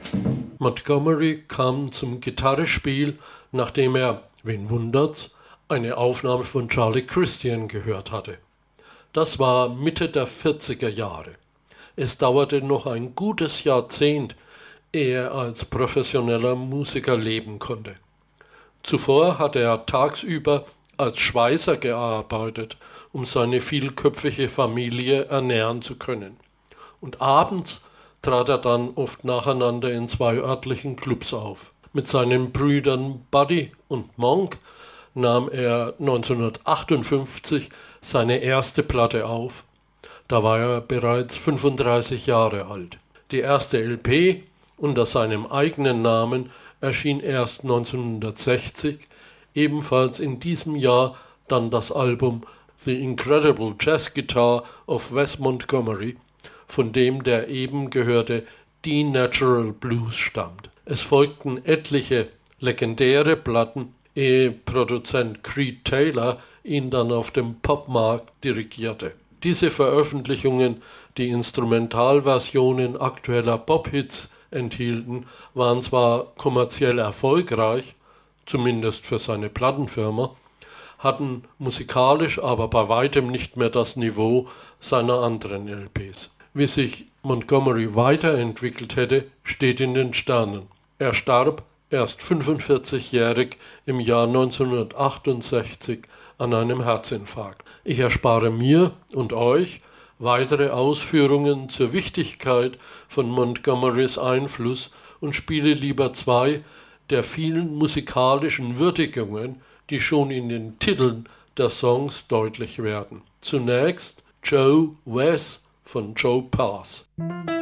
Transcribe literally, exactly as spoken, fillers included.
Montgomery kam zum Gitarrespiel, nachdem er, wen wundert's, eine Aufnahme von Charlie Christian gehört hatte. Das war Mitte der vierziger Jahre. Es dauerte noch ein gutes Jahrzehnt, ehe er als professioneller Musiker leben konnte. Zuvor hatte er tagsüber als Schweißer gearbeitet, um seine vielköpfige Familie ernähren zu können. Und abends trat er dann oft nacheinander in zwei örtlichen Clubs auf. Mit seinen Brüdern Buddy und Monk nahm er neunzehnhundertachtundfünfzig seine erste Platte auf. Da war er bereits fünfunddreißig Jahre alt. Die erste L P unter seinem eigenen Namen erschien erst neunzehnhundertsechzig, ebenfalls in diesem Jahr dann das Album The Incredible Jazz Guitar of Wes Montgomery, von dem der eben gehörte D-Natural Blues stammt. Es folgten etliche legendäre Platten, ehe Produzent Creed Taylor ihn dann auf dem Popmarkt dirigierte. Diese Veröffentlichungen, die Instrumentalversionen aktueller Pop-Hits enthielten, waren zwar kommerziell erfolgreich, zumindest für seine Plattenfirma, hatten musikalisch aber bei weitem nicht mehr das Niveau seiner anderen L Ps. Wie sich Montgomery weiterentwickelt hätte, steht in den Sternen. Er starb erst fünfundvierzigjährig im Jahr neunzehnhundertachtundsechzig an einem Herzinfarkt. Ich erspare mir und euch weitere Ausführungen zur Wichtigkeit von Montgomerys Einfluss und spiele lieber zwei der vielen musikalischen Würdigungen, die schon in den Titeln der Songs deutlich werden. Zunächst Joe Wes von Joe Pass.